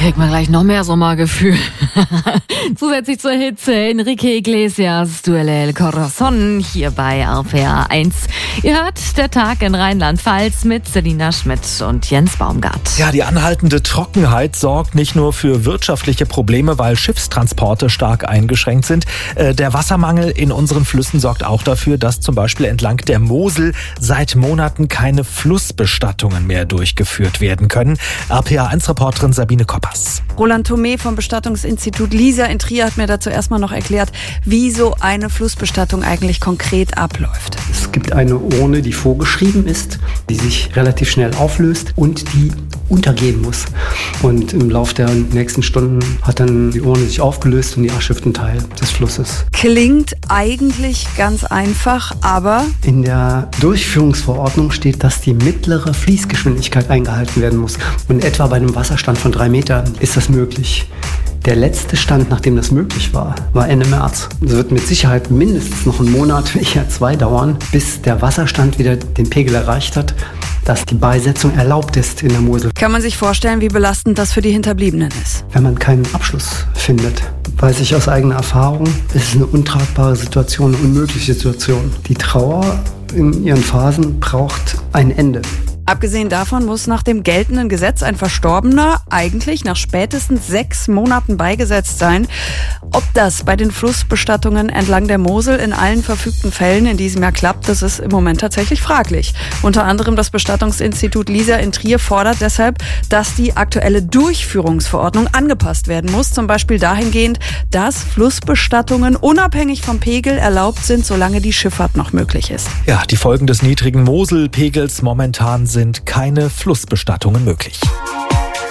kriegt man gleich noch mehr Sommergefühl. Zusätzlich zur Hitze Enrique Iglesias, Duele El Corazon hier bei RPA 1. Ihr hört der Tag in Rheinland-Pfalz mit Selina Schmidt und Jens Baumgart. Ja, die anhaltende Trockenheit sorgt nicht nur für wirtschaftliche Probleme, weil Schiffstransporte stark eingeschränkt sind. Der Wassermangel in unseren Flüssen sorgt auch dafür, dass zum Beispiel entlang der Mosel seit Monaten keine Flussbestattungen mehr durchgeführt werden können. RPA 1-Reporterin Sabine Koppers. Roland Thomé vom Bestattungsinstitut LISA in Trier hat mir dazu erstmal noch erklärt, wie so eine Flussbestattung eigentlich konkret abläuft. Es gibt eine Urne, die vorgeschrieben ist, die sich relativ schnell auflöst und die untergehen muss. Und im Laufe der nächsten Stunden hat dann die Urne sich aufgelöst und die Asche wird ein Teil des Flusses. Klingt eigentlich ganz einfach, aber in der Durchführungsverordnung steht, dass die mittlere Fließgeschwindigkeit eingehalten werden muss. Und etwa bei einem Wasserstand von 3 Metern ist das möglich. Der letzte Stand, nachdem das möglich war Ende März. Es wird mit Sicherheit mindestens noch einen Monat, eher 2 dauern, bis der Wasserstand wieder den Pegel erreicht hat, dass die Beisetzung erlaubt ist in der Mosel. Kann man sich vorstellen, wie belastend das für die Hinterbliebenen ist? Wenn man keinen Abschluss findet, weiß ich aus eigener Erfahrung, ist es eine untragbare Situation, eine unmögliche Situation. Die Trauer in ihren Phasen braucht ein Ende. Abgesehen davon muss nach dem geltenden Gesetz ein Verstorbener eigentlich nach spätestens 6 Monaten beigesetzt sein. Ob das bei den Flussbestattungen entlang der Mosel in allen verfügten Fällen in diesem Jahr klappt, das ist im Moment tatsächlich fraglich. Unter anderem das Bestattungsinstitut LISA in Trier fordert deshalb, dass die aktuelle Durchführungsverordnung angepasst werden muss. Zum Beispiel dahingehend, dass Flussbestattungen unabhängig vom Pegel erlaubt sind, solange die Schifffahrt noch möglich ist. Ja, die Folgen des niedrigen Moselpegels momentan sind keine Flussbestattungen möglich.